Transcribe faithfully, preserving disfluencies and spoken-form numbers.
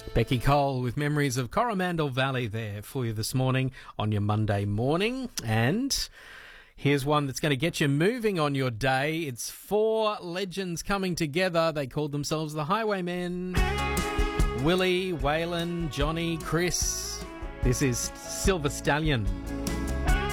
Becky Cole with memories of Coromandel Valley there for you this morning on your Monday morning. And here's one that's going to get you moving on your day. It's four legends coming together. They called themselves the Highwaymen. Willie, Waylon, Johnny, Chris. This is Silver Stallion.